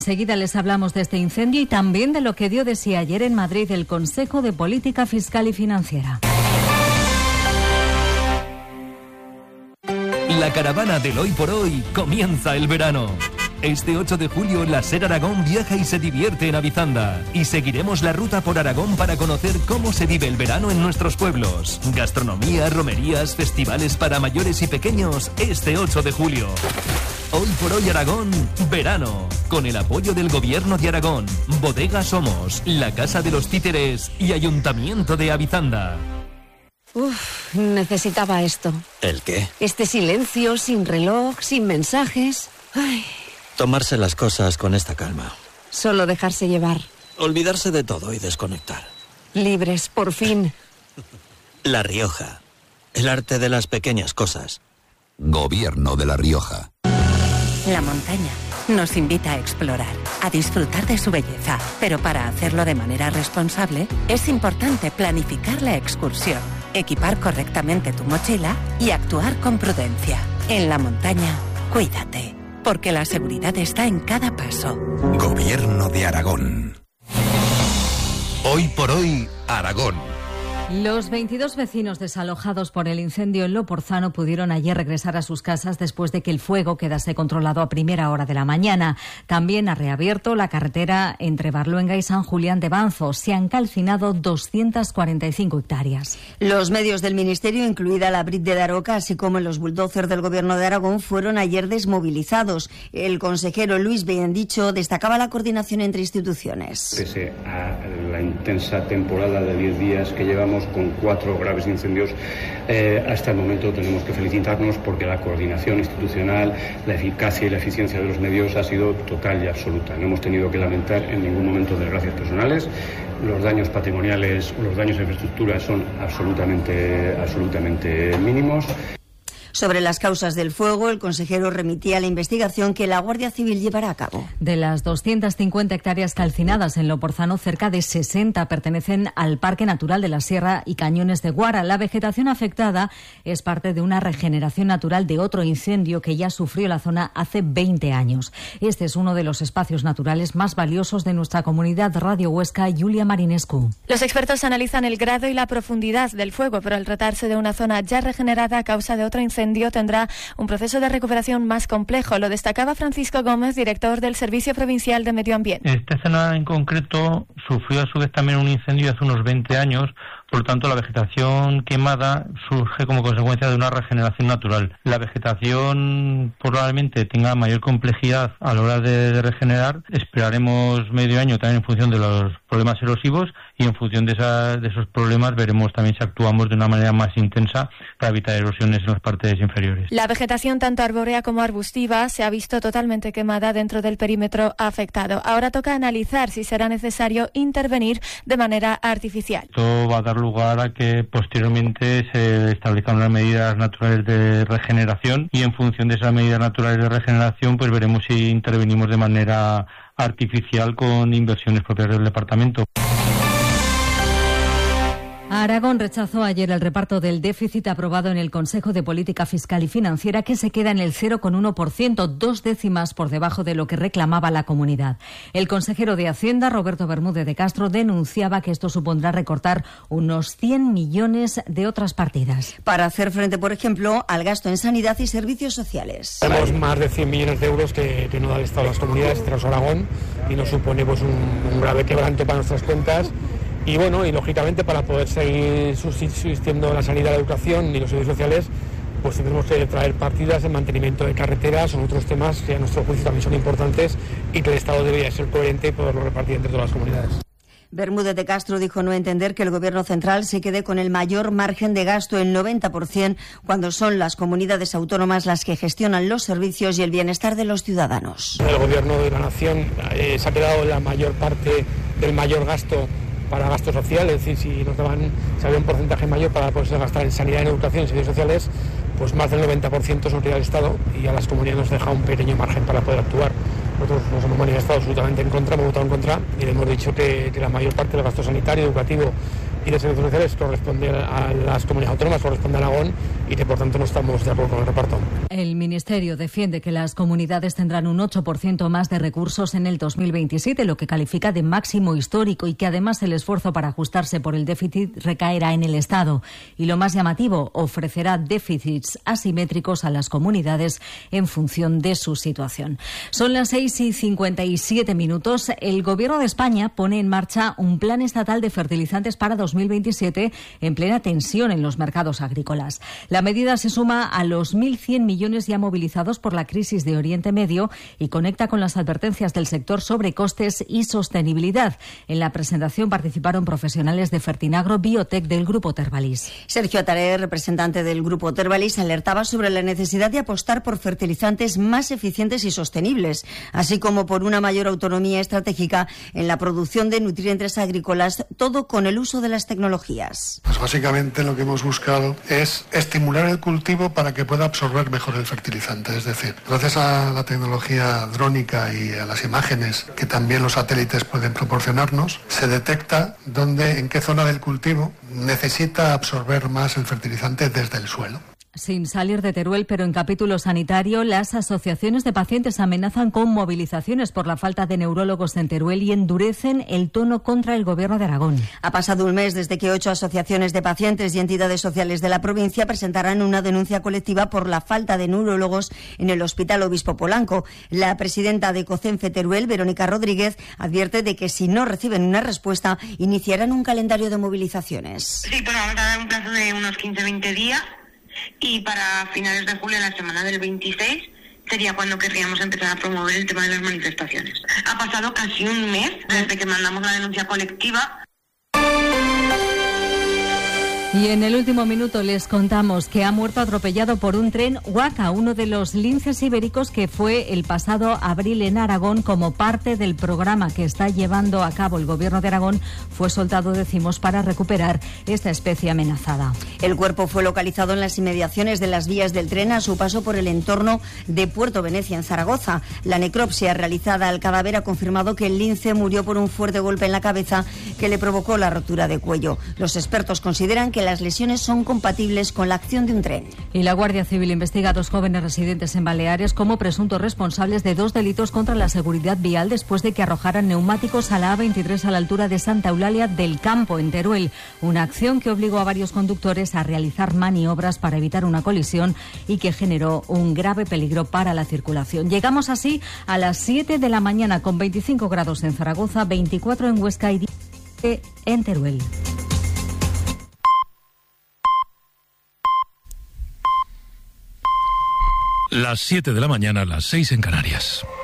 Enseguida les hablamos de este incendio y también de lo que dio de sí ayer en Madrid el Consejo de Política Fiscal y Financiera. La caravana del Hoy por Hoy comienza el verano. Este 8 de julio la SER Aragón viaja y se divierte en Avizanda. Y seguiremos la ruta por Aragón para conocer cómo se vive el verano en nuestros pueblos. Gastronomía, romerías, festivales para mayores y pequeños este 8 de julio. Hoy por Hoy Aragón, verano. Con el apoyo del Gobierno de Aragón, Bodega Somos, la Casa de los Títeres y Ayuntamiento de Avizanda. Necesitaba esto. ¿El qué? Este silencio, sin reloj, sin mensajes. Ay. Tomarse las cosas con esta calma. Solo dejarse llevar. Olvidarse de todo y desconectar. Libres, por fin. La Rioja. El arte de las pequeñas cosas. Gobierno de La Rioja. La montaña nos invita a explorar, a disfrutar de su belleza, pero para hacerlo de manera responsable es importante planificar la excursión, equipar correctamente tu mochila y actuar con prudencia. En la montaña, cuídate, porque la seguridad está en cada paso. Gobierno de Aragón. Hoy por Hoy, Aragón. Los 22 vecinos desalojados por el incendio en Loporzano pudieron ayer regresar a sus casas después de que el fuego quedase controlado a primera hora de la mañana. También ha reabierto la carretera entre Barluenga y San Julián de Banzo. Se han calcinado 245 hectáreas. Los medios del Ministerio, incluida la Brit de Daroca, así como los bulldozers del Gobierno de Aragón, fueron ayer desmovilizados. El consejero Luis Bendicho destacaba la coordinación entre instituciones. Pese a la intensa temporada de 10 días que llevamos, con 4 graves incendios, hasta el momento tenemos que felicitarnos porque la coordinación institucional, la eficacia y la eficiencia de los medios ha sido total y absoluta. No hemos tenido que lamentar en ningún momento desgracias personales. Los daños patrimoniales o los daños de infraestructura son absolutamente mínimos. Sobre las causas del fuego, el consejero remitía la investigación que la Guardia Civil llevará a cabo. De las 250 hectáreas calcinadas en Loporzano, cerca de 60 pertenecen al Parque Natural de la Sierra y Cañones de Guara. La vegetación afectada es parte de una regeneración natural de otro incendio que ya sufrió la zona hace 20 años. Este es uno de los espacios naturales más valiosos de nuestra comunidad. Radio Huesca, Julia Marinescu. Los expertos analizan el grado y la profundidad del fuego, pero al tratarse de una zona ya regenerada a causa de otro incendio, tendrá un proceso de recuperación más complejo. Lo destacaba Francisco Gómez, director del Servicio Provincial de Medio Ambiente. Esta zona en concreto sufrió a su vez también un incendio hace unos 20 años. Por lo tanto, la vegetación quemada surge como consecuencia de una regeneración natural. La vegetación probablemente tenga mayor complejidad a la hora de regenerar. Esperaremos medio año también en función de los problemas erosivos y en función de esos problemas veremos también si actuamos de una manera más intensa para evitar erosiones en las partes inferiores. La vegetación tanto arbórea como arbustiva se ha visto totalmente quemada dentro del perímetro afectado. Ahora toca analizar si será necesario intervenir de manera artificial. Esto va a dar lugar a que posteriormente se establezcan unas medidas naturales de regeneración y en función de esas medidas naturales de regeneración pues veremos si intervenimos de manera artificial con inversiones propias del departamento. Aragón rechazó ayer el reparto del déficit aprobado en el Consejo de Política Fiscal y Financiera, que se queda en el 0,1%, 2 décimas por debajo de lo que reclamaba la comunidad. El consejero de Hacienda, Roberto Bermúdez de Castro, denunciaba que esto supondrá recortar unos 100 millones de otras partidas. Para hacer frente, por ejemplo, al gasto en sanidad y servicios sociales. Tenemos más de 100 millones de euros que no da el Estado a las comunidades tras Aragón y nos supone pues, un grave quebranto para nuestras cuentas. Y bueno, y lógicamente para poder seguir subsistiendo la sanidad, la educación y los servicios sociales, pues tendremos que traer partidas de mantenimiento de carreteras, son otros temas que a nuestro juicio también son importantes y que el Estado debería ser coherente y poderlo repartir entre todas las comunidades. Bermúdez de Castro dijo no entender que el Gobierno central se quede con el mayor margen de gasto, el 90%, cuando son las comunidades autónomas las que gestionan los servicios y el bienestar de los ciudadanos. El Gobierno de la Nación se ha quedado la mayor parte del mayor gasto para gasto social, es decir, si había un porcentaje mayor para poderse gastar en sanidad, en educación y servicios sociales, pues más del 90% se lo queda el Estado y a las comunidades nos deja un pequeño margen para poder actuar. Nosotros nos hemos manifestado absolutamente en contra, hemos votado en contra y le hemos dicho que la mayor parte del gasto sanitario, educativo y de servicios sociales corresponde a las comunidades autónomas, corresponde a Aragón y que por tanto no estamos de acuerdo con el reparto. El Ministerio defiende que las comunidades tendrán un 8% más de recursos en el 2027, lo que califica de máximo histórico, y que además el esfuerzo para ajustarse por el déficit recaerá en el Estado. Y lo más llamativo, ofrecerá déficits asimétricos a las comunidades en función de su situación. Son las 6:57. El Gobierno de España pone en marcha un plan estatal de fertilizantes para 2027 en plena tensión en los mercados agrícolas. La medida se suma a los 1.100 millones ya movilizados por la crisis de Oriente Medio y conecta con las advertencias del sector sobre costes y sostenibilidad. En la presentación participaron profesionales de Fertinagro Biotech del Grupo Tervalis. Sergio Ataré, representante del Grupo Tervalis, alertaba sobre la necesidad de apostar por fertilizantes más eficientes y sostenibles, así como por una mayor autonomía estratégica en la producción de nutrientes agrícolas, todo con el uso de las tecnologías. Pues básicamente lo que hemos buscado es estimular el cultivo para que pueda absorber mejor el fertilizante. Es decir, gracias a la tecnología drónica y a las imágenes que también los satélites pueden proporcionarnos, se detecta en qué zona del cultivo necesita absorber más el fertilizante desde el suelo. Sin salir de Teruel, pero en capítulo sanitario, las asociaciones de pacientes amenazan con movilizaciones por la falta de neurólogos en Teruel y endurecen el tono contra el Gobierno de Aragón. Ha pasado un mes desde que 8 asociaciones de pacientes y entidades sociales de la provincia presentarán una denuncia colectiva por la falta de neurólogos en el Hospital Obispo Polanco. La presidenta de COCENFE Teruel, Verónica Rodríguez, advierte de que si no reciben una respuesta, iniciarán un calendario de movilizaciones. Sí, pues vamos a dar un plazo de unos 15-20 días. Y para finales de julio, la semana del 26, sería cuando querríamos empezar a promover el tema de las manifestaciones. Ha pasado casi un mes desde que mandamos la denuncia colectiva. Y en el último minuto les contamos que ha muerto atropellado por un tren Huaca, uno de los linces ibéricos que fue el pasado abril en Aragón como parte del programa que está llevando a cabo el Gobierno de Aragón. Fue soltado, decimos, para recuperar esta especie amenazada. El cuerpo fue localizado en las inmediaciones de las vías del tren a su paso por el entorno de Puerto Venecia, en Zaragoza. La necropsia realizada al cadáver ha confirmado que el lince murió por un fuerte golpe en la cabeza que le provocó la rotura de cuello. Los expertos consideran que las lesiones son compatibles con la acción de un tren. Y la Guardia Civil investiga a 2 jóvenes residentes en Baleares como presuntos responsables de 2 delitos contra la seguridad vial después de que arrojaran neumáticos a la A23 a la altura de Santa Eulalia del Campo, en Teruel. Una acción que obligó a varios conductores a realizar maniobras para evitar una colisión y que generó un grave peligro para la circulación. Llegamos así a las 7 de la mañana con 25 grados en Zaragoza, 24 en Huesca y 10 en Teruel. Las 7 de la mañana, las 6 en Canarias.